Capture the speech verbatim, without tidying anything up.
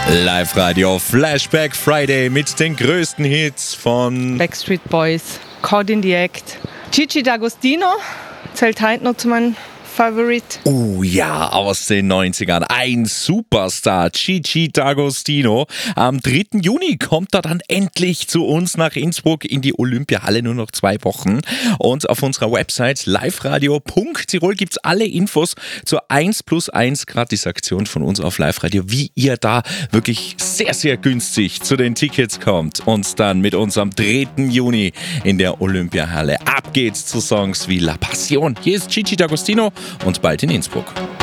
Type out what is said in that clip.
Live-Radio Flashback Friday mit den größten Hits von Backstreet Boys, Caught in the Act. Gigi D'Agostino zählt heute noch zu meinem Favorit. Oh ja, aus den neunzigern. Ein Superstar, Gigi D'Agostino. Am dritten Juni kommt er dann endlich zu uns nach Innsbruck in die Olympiahalle. Nur noch zwei Wochen. Und auf unserer Website liveradio punkt tirol gibt es alle Infos zur eins plus eins Gratisaktion von uns auf Live-Radio, wie ihr da wirklich sehr, sehr günstig zu den Tickets kommt. Und dann mit uns am dritten Juni in der Olympiahalle. Ab geht's zu Songs wie La Passion. Hier ist Gigi D'Agostino und bald in Innsbruck.